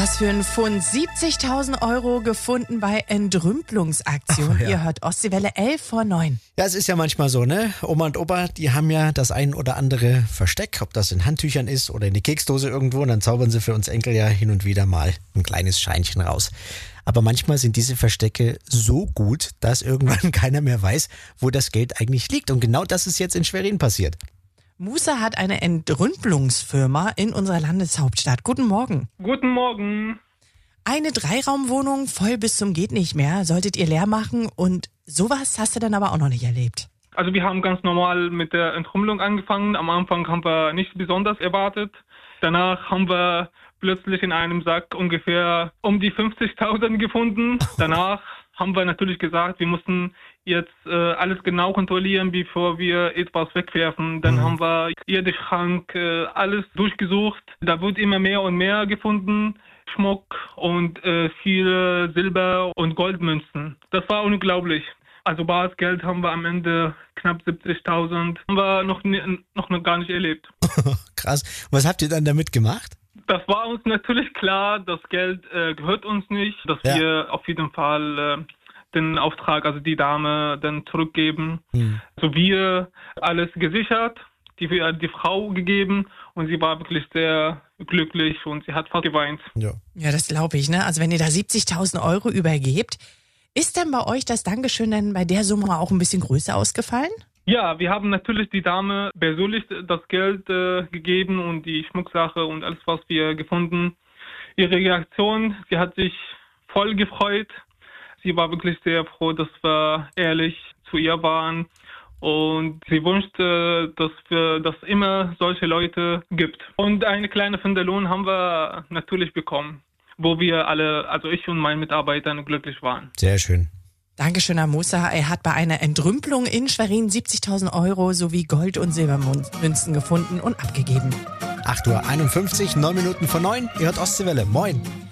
Was für ein Fund. 70.000 € gefunden bei Entrümpelungsaktion. Ach, ja. Ihr hört Ostseewelle 11 vor 9. Ja, es ist ja manchmal so, ne? Oma und Opa, die haben ja das ein oder andere Versteck, ob das in Handtüchern ist oder in die Keksdose irgendwo, und dann zaubern sie für uns Enkel ja hin und wieder mal ein kleines Scheinchen raus. Aber manchmal sind diese Verstecke so gut, dass irgendwann keiner mehr weiß, wo das Geld eigentlich liegt. Und genau das ist jetzt in Schwerin passiert. Musa hat eine Entrümpelungsfirma in unserer Landeshauptstadt. Guten Morgen. Guten Morgen. Eine Dreiraumwohnung voll bis zum geht nicht mehr, solltet ihr leer machen, und sowas hast du dann aber auch noch nicht erlebt. Also wir haben ganz normal mit der Entrümpelung angefangen. Am Anfang haben wir nichts besonders erwartet. Danach haben wir plötzlich in einem Sack ungefähr um die 50.000 gefunden. Danach haben wir natürlich gesagt, wir mussten jetzt alles genau kontrollieren, bevor wir etwas wegwerfen. Dann haben wir jeden Schrank, alles durchgesucht. Da wird immer mehr und mehr gefunden. Schmuck und viele Silber- und Goldmünzen. Das war unglaublich. Also Bargeld haben wir am Ende knapp 70.000. Haben wir noch gar nicht erlebt. Krass. Was habt ihr dann damit gemacht? Das war uns natürlich klar, das Geld gehört uns nicht, dass wir auf jeden Fall den Auftrag, also die Dame, dann zurückgeben. Also wir alles gesichert, die Frau gegeben, und sie war wirklich sehr glücklich und sie hat fast geweint. Ja. Ja, das glaube ich, ne? Also wenn ihr da 70.000 € übergebt, ist denn bei euch das Dankeschön denn bei der Summe auch ein bisschen größer ausgefallen? Ja, wir haben natürlich die Dame persönlich das Geld gegeben und die Schmucksache und alles, was wir gefunden. Ihre Reaktion, sie hat sich voll gefreut. Sie war wirklich sehr froh, dass wir ehrlich zu ihr waren. Und sie wünschte, dass es immer solche Leute gibt. Und eine kleine Finderlohn haben wir natürlich bekommen, wo wir alle, also ich und meine Mitarbeiter, glücklich waren. Sehr schön. Dankeschön an Musa. Er hat bei einer Entrümpelung in Schwerin 70.000 € sowie Gold- und Silbermünzen gefunden und abgegeben. 8:51 Uhr, 9 Minuten vor 9. Ihr hört Ostseewelle. Moin.